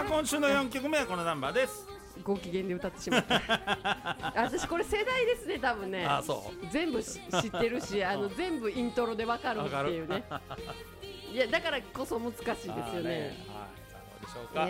さあ今週の4曲目はこのナンバーです。 ご機嫌で歌ってしまった私これ世代ですね多分ね。 あ、そう全部知ってるし全部イントロでわかるっていうねいやだからこそ難しいですよね。 はい、さあどうでしょうか。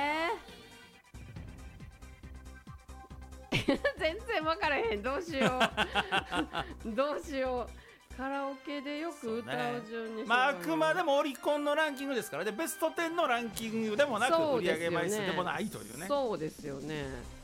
全然分からへん。どうしようどうしよう。カラオケでよく歌う順に、 あくまでもオリコンのランキングですからね。ベスト10のランキングでもなく、売上枚数でもないというね。 そうですよね。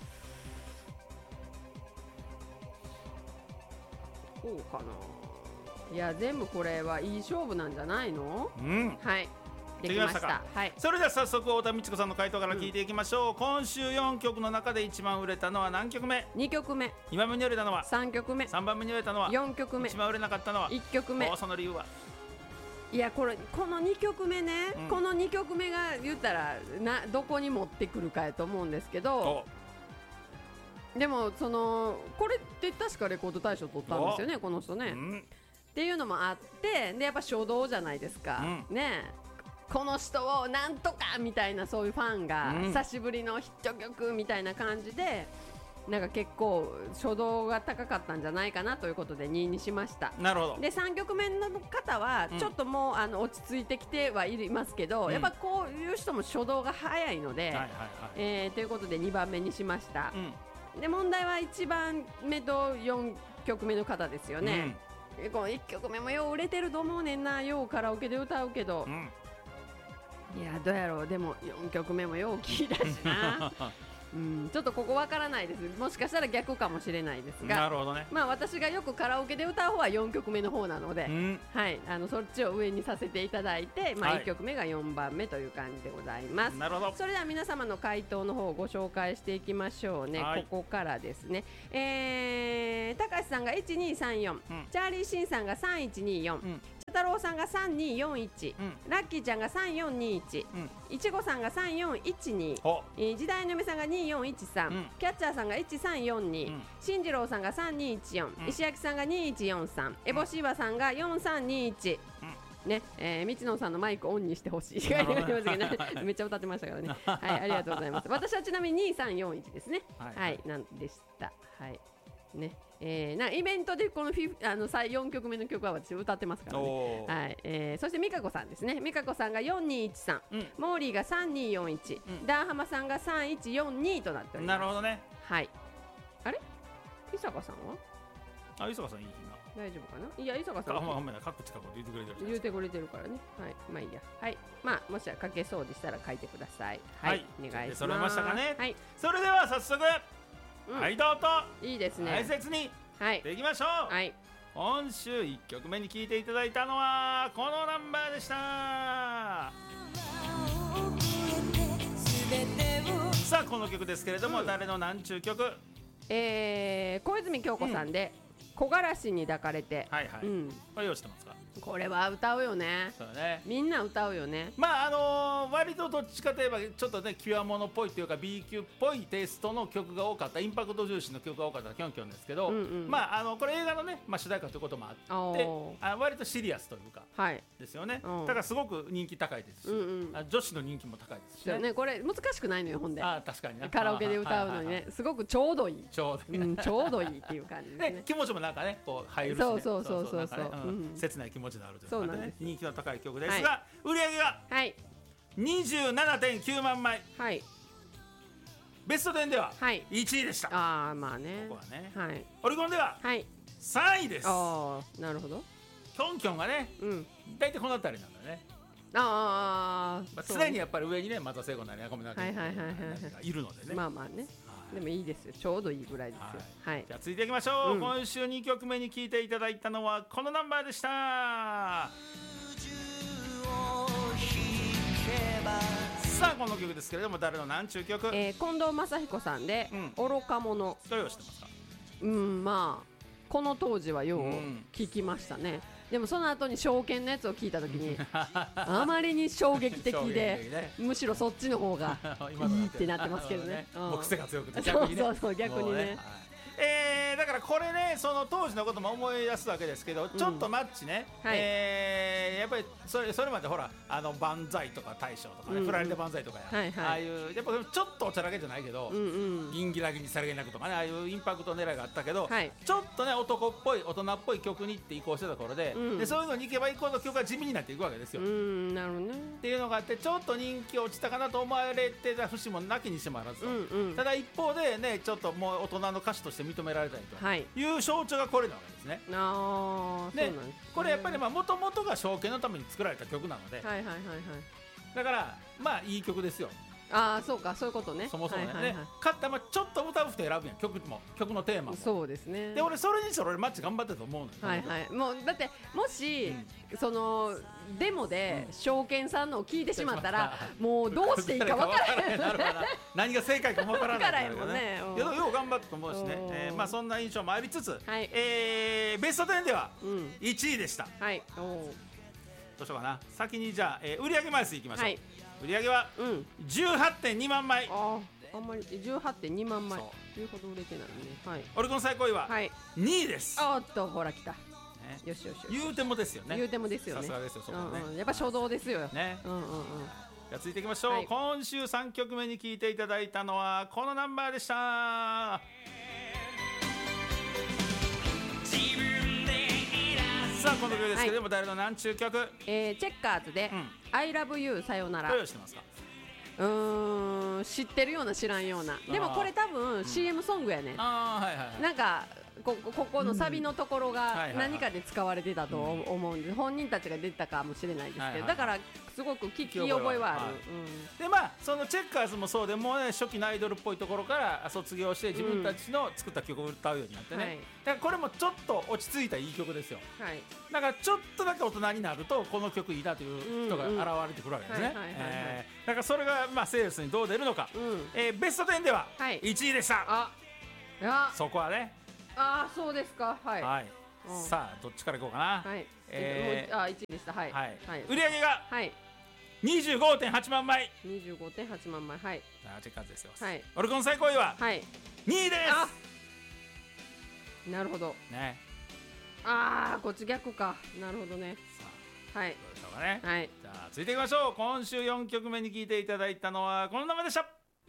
こうかな。いや全部これはいい勝負なんじゃないの。はい、できました。はい、 それでは早速太田美智子さんの回答から聞いていきましょう。今週4曲の中で一番売れたのは何曲目。 2曲目。 2番目に売れたのは 3曲目。 3番目に売れたのは 4曲目。 一番売れなかったのは 1曲目。 その理由は。 いやこの2曲目ね、この2曲目が言ったらどこに持ってくるかやと思うんですけど、でもこれって確かレコード大賞取ったんですよねこの人ね、っていうのもあって、でやっぱ初動じゃないですか、ね。この人をなんとかみたいなそういうファンが久しぶりのヒット曲みたいな感じで、なんか結構初動が高かったんじゃないかなということで2位にしました。 なるほど。 で3曲目の方はちょっともう落ち着いてきてはいますけど、やっぱこういう人も初動が早いので、ということで2番目にしました。で問題は1番目と4曲目の方ですよね。この1曲目もよう売れてると思うねんな。ようカラオケで歌うけど、いやどうやろう。でも4曲目もよう聞いたしなちょっとここわからないです。もしかしたら逆かもしれないですが、 なるほどね。 まあ私がよくカラオケで歌う方は4曲目の方なので、はい、そっちを上にさせていただいて、まあ、1曲目が4番目という感じでございます。 なるほど。それでは皆様の回答の方をご紹介していきましょうね。ここからですね、高橋さんが1234、チャーリーシンさんが3124、太郎さんが3241、ラッキーちゃんが3421、いちごさんが3412、時代の嫁さんが2413、キャッチャーさんが1342、進次郎さんが3214、石焼さんが2143、エボシーバさんが4321ね、みちのさんのマイクオンにしてほしいめっちゃ歌ってましたからねはい、ありがとうございます。私はちなみに2341ですね。はい、なんでした。はいね、イベントでこの4曲目の曲は私歌ってますからね。はい、そして美香子さんですね。美香子さんが4213、モーリーが3241、ダーハマさんが3142となっております。 なるほどね。 はい。あれ伊坂さんは伊坂さんいい日な。 大丈夫かな。いや伊坂さんほんまや各近くで言ってくれてる。 言ってくれてるからね。はい、まあいいや。はい、まあもし書けそうでしたら書いてください。はい、お願いします。 揃いましたかね。 はい、 それでは早速はいどうぞ。 いいですね。 大切にでいきましょう。はい、今週1曲目に聴いていただいたのはこのナンバーでした。さあこの曲ですけれども、誰の何ちゅう曲。 小泉京子さんで木枯らしに抱かれて。 はいはい、これ用意してますか。 これは歌うよね。 そうね、 みんな歌うよね。 まあ割とどっちかといえばちょっとね極物っぽいというか B 級っぽいテイストの曲が多かった、インパクト重視の曲が多かったキョンキョンですけど、まあこれ映画のね、主題歌ということもあって割とシリアスというか、ですよね。だからすごく人気高いですし、女子の人気も高いですしね。 これ難しくないのよほんで。 確かにね、 カラオケで歌うのにね、すごくちょうどいい、ちょうどいいっていう感じですね。 気持ちもなんかねこう入るしね、そう切ない気持ちになるというかね、人気の高い曲ですが、売り上げが 27.9 万枚、ベスト10では1位でした。 まあね、 ここはね、オリコンでは3位です。 なるほど。 キョンキョンがね大体この辺りなんだよね。常にやっぱり上にね松田聖子なり中村明がいるのでね。 まあまあね、でもいいですよ、ちょうどいいぐらいですよ。 じゃあ続いていきましょう。今週2曲目に聴いていただいたのはこのナンバーでした。さあこの曲ですけれども誰の何ちゅう曲。 近藤正彦さんで愚か者。 どれを知ってますか。 まあこの当時はよう聞きましたね。でもその後に証券のやつを聞いたときにあまりに衝撃的で、むしろそっちの方がいいってなってますけどね。 癖が強くて逆にね。そう逆にね。 だからこれね、その当時のことも思い出すわけですけど、ちょっとマッチね、やっぱりそれまでほら万歳とか大将とかね、振られて万歳とかや、ああいうやっぱちょっとおちゃらけじゃないけど、ギンギラギンにさりげなくとかね、ああいうインパクト狙いがあったけど、ちょっとね男っぽい大人っぽい曲にって移行してた頃で、そういうのに行けば行くほど曲が地味になっていくわけですよ。 なるほどね。 っていうのがあって、ちょっと人気落ちたかなと思われてた節もなきにしもあらずと、ただ一方でね、ちょっともう大人の歌手として認められたりという象徴がこれなわけですね。でこれやっぱりもともとが証券のために作られた曲なので、だからまあいい曲ですよ。 そうか、そういうことね。 そもそもね、勝ったらちょっと歌う人選ぶやん、曲のテーマも。 そうですね。 で俺それにして俺マッチ頑張ってると思うのよ。 もうだってもし、そのデモで証券さんのを聞いてしまったら、もうどうしていいか分からない。 何が正解かも分からないもんね。 よう頑張ったと思うしね。まあそんな印象もありつつ、ベスト10では1位でした。どうしようかな。先にじゃあ売上枚数いきましょう。売上は 18.2 万枚。 あんまり 18.2 万枚。というほど売れてないね。 オリコン最高位は2位です。 おっと、ほら来た。よしよし。 言うてもですよね。 言うてもですよね。 さすがですよ、そこはね。 やっぱ初動ですよね。じゃあ続いていきましょう。今週3曲目に聴いていただいたのはこのナンバーでした。さあこの曲ですけども、誰のなんちゅう曲？ チェッカーズで I love you さよなら。 どうしてますか？ 知ってるような知らんような。でもこれ多分 CM ソングやね。なんかここのサビのところが何かで使われてたと思うんで、本人たちが出てたかもしれないですけど、だからすごく聞き覚えはある。 でまあそのチェッカーズもそうで、もうね初期のアイドルっぽいところから卒業して自分たちの作った曲を歌うようになってね、だからこれもちょっと落ち着いたいい曲ですよ。だからちょっとだけ大人になるとこの曲いいなという人が現れてくるわけですね。だからそれがまあセールスにどう出るのか。ベスト10では1位でした。そこはね。 そうですか。 さあどっちからいこうかな。 1位でした。 売上が 25.8 万枚。 25.8 万枚。 チェッカーズですよ。オリコン最高位は2位です。 なるほどね。 こっち逆か。なるほどね。 どうでしょうかね。じゃあ続いていきましょう。今週4曲目に聴いていただいたのはこの名前でした。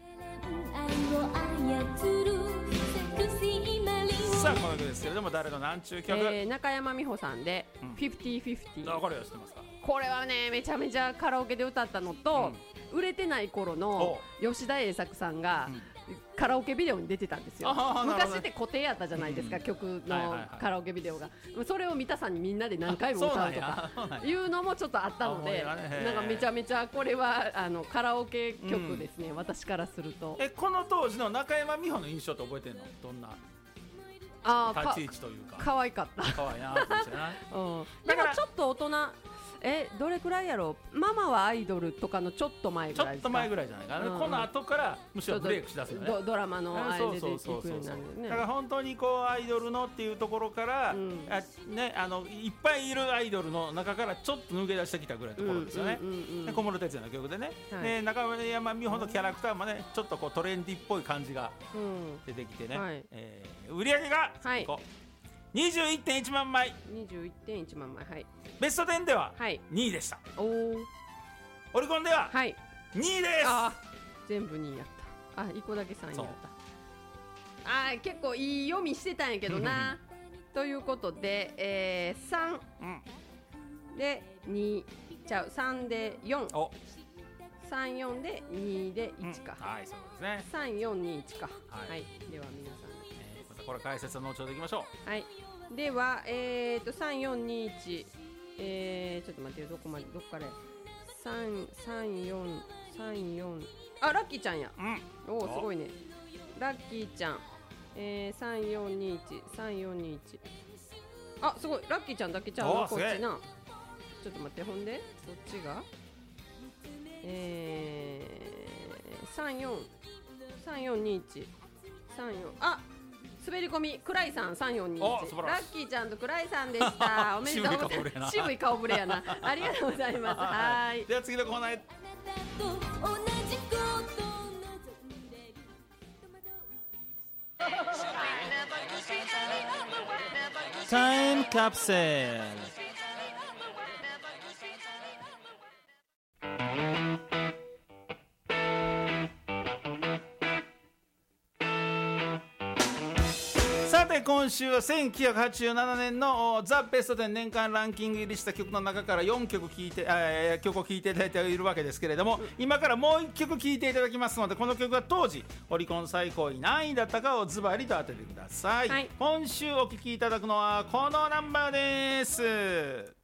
さあこの曲ですけれども、誰のなんちゅう曲？ 中山美穂さんで 50/50。 これは知ってますか？ これはねめちゃめちゃカラオケで歌ったのと、売れてない頃の吉田栄作さんがカラオケビデオに出てたんですよ。昔って固定やったじゃないですか、曲のカラオケビデオが。それを三田さんにみんなで何回も歌うとかいうのもちょっとあったので、なんかめちゃめちゃこれはカラオケ曲ですね、私からすると。 この当時の中山美穂の印象って覚えてるの？どんな立ち位置というか。 可愛かった。 可愛いなと思ってな。 でもちょっと大人、どれくらいやろう。ママはアイドルとかのちょっと前ぐらいですか。 ちょっと前ぐらいじゃないかな。この後からむしろブレイクしだすよね。 ドラマのあれで出ていくようになるよね。 だから本当にこうアイドルのっていうところからね、いっぱいいるアイドルの中からちょっと抜け出してきたぐらいのところですよね。小室哲哉の曲でね、中山美穂のキャラクターもねちょっとこうトレンディっぽい感じが出てきてね、売り上げが 21.1 万枚。 21.1 万枚。 ベスト10では2位でした。オリコンでは2位です。 全部2位やった。1個だけ3位やった。結構いい読みしてたんやけどな。ということで、3で2ちゃう、3で4、34で2で1か。 そうですね。 3421か。では皆さんまたこれ解説の後ほどいきましょう。では3421、ちょっと待ってよ、どこから34ラッキーちゃんや。おおすごいね。ラッキーちゃん、3421すごい。ラッキーちゃんだけちゃうな、こっちな。ちょっと待って、ほんでどっちが3421滑り込み、クライさん3421。ラッキーちゃんとクライさんでした。おめでとうございます。渋い顔ぶれやな。ありがとうございます。 では次のコーナーへ。 タイムカプセル。さて今週は1987年のザ・ベスト10年間ランキング入りした曲の中から4曲曲を聴いていただいているわけですけれども、今からもう1曲聴いていただきますので、この曲が当時オリコン最高位何位だったかをズバリと当ててください、はい、今週お聴きいただくのはこのナンバーです。